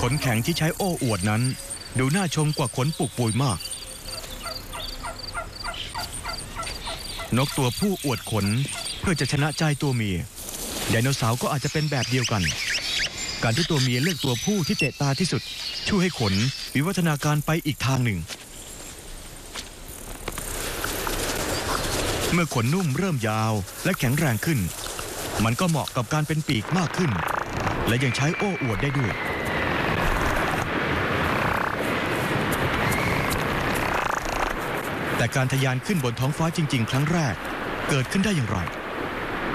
นแข็งที่ใช้โอ้อวดนั้นดูน่าชมกว่าขนปุกปุยมากนกตัวผู้อวดขนเพื่อจะชนะใจตัวเมียไดโนเสาร์ก็อาจจะเป็นแบบเดียวกันการที่ตัวเมียเลือกตัวผู้ที่เตะตาที่สุดช่วยให้ขนวิวัฒนาการไปอีกทางหนึ่งเมื่อขนนุ่มเริ่มยาวและแข็งแรงขึ้นมันก็เหมาะกับการเป็นปีกมากขึ้นและยังใช้โอ้อวดได้ด้วยแต่การทะยานขึ้นบนท้องฟ้าจริงๆครั้งแรกเกิดขึ้นได้อย่างไร